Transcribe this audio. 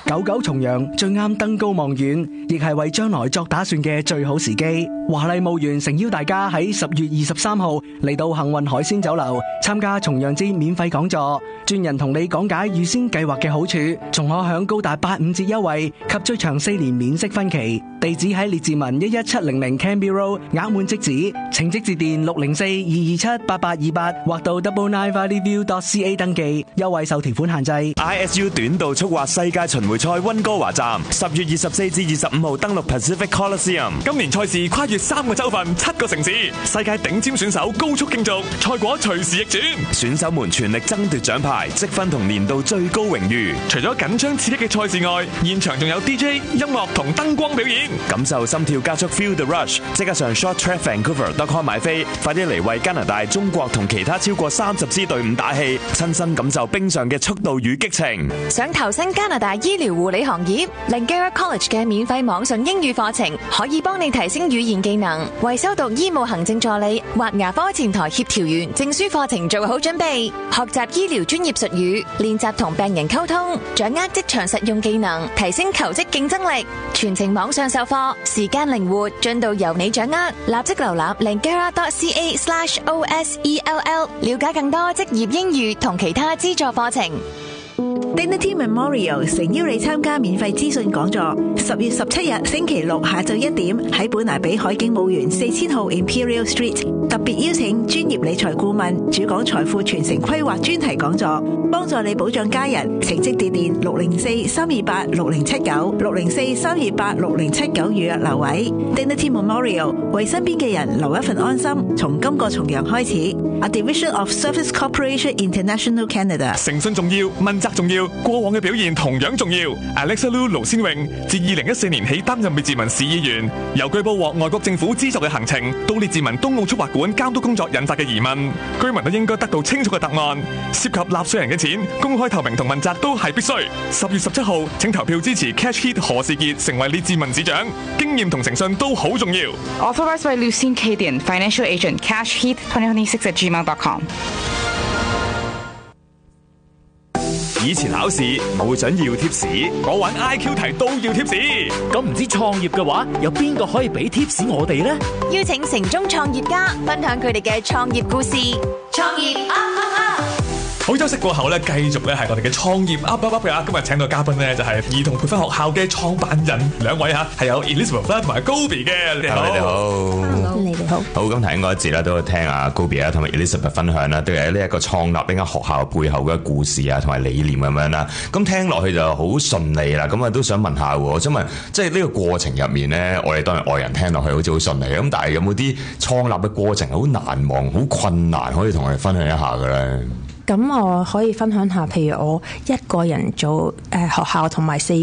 久久重陽最啱登高望遠，亦係為將來作打算嘅最好時機。華麗墓園誠邀大家喺10月23號嚟到幸運海鮮酒樓參加重陽節免費講座，專人同你講解預先計劃嘅好處，仲可享高達85折優惠及最長4年免息分期。地址喺列治文11700 Canby Road， 額滿即止，請即致電604-227-8828或到 995valleyview.ca 登記，優惠受條款限制。 ISU 短道速滑世界巡迴賽溫哥華站10月24至25號登陸 Pacific Coliseum。 今年賽事跨越3個州份、7個城市，世界頂尖選手高速競逐，賽果隨時逆轉。 選手們全力爭奪獎牌、積分同年度最高榮譽。 除咗緊張刺激嘅賽事外，現場仲有 DJ、音樂同燈光表演， 感受心跳加速 Feel the Rush。即刻上 shorttrackvancouver.com 買飛，快啲嚟為加拿大、中國同其他超過30支隊伍打氣，親身感受冰上嘅速度與激情。 想投身加拿大醫療護理行業， Langara College 嘅免費網上英語課程可以幫你提升語言技能，為修讀醫務行政助理或牙科前台協調員證書課程做好準備，學習醫療專業術語，練習同病人溝通，掌握職場實用技能，提升求職競爭力。全程網上授課，時間靈活，進度由你掌握。立即瀏覽 langara.ca/OSELL， 了解更多職業英語同其他資助課程。 Dignity Memorial 誠邀你參加免費資訊講座，10月17日星期六下晝1點喺本拿比海景墓園4000號 Imperial Street， 特別邀請專業理財顧問主講財富傳承規劃專題講座，幫助你保障家人。請即致電604-328-6079 604-328-6079預約留位。Dignity Memorial 為身邊嘅人留一份安心，從今個重陽開始。A Division of Service Corporation International Canada。 誠信重要，問責重要，過往嘅表現同樣重要。Alexa Lu 盧先榮自2014年起擔任列治文市議員，由據報獲外國政府資助嘅行程到列治文東澳速滑館監督工作引發嘅疑問，居民都應該得到清楚嘅答案。涉及納稅人嘅錢，公開透明同問責都係必須。10月17號請投票支持 Cash Heat 何士傑成為列治文市長，經驗同誠信都好重要。 Authorized by Lucien Cadian, Financial Agent, Cash Heat 2026@gmail.com。 以前考試冇想要貼士， 我玩 IQ 題都要貼士。 咁唔知創業嘅話，有邊個可以俾貼士我哋呢？ 邀請城中創業家分享佢哋嘅創業故事。創業 up up up！ 好，休息過後咧，繼續咧係我哋嘅創業 up up up 嘅。今日請到嘉賓咧就係兒童培訓學校嘅創辦人兩位嚇，係有 Elizabeth 同埋 Gobi 嘅。你哋好， 你哋好， 你哋好。 好，咁頭先嗰一節咧都會聽阿 Gobi 啊同埋 Elizabeth 分享啦，對喺呢一個創立呢間學校背後嘅故事啊同埋理念咁樣啦。咁聽落去就好順利啦。咁啊都想問下喎，我想問即係呢個過程入面咧，我哋當然外人聽落去好似好順利咁，但係有冇啲創立嘅過程好難忘、好困難，可以同我哋分享一下嘅咧？ 咁我可以分享下，譬如我一個人做學校同埋4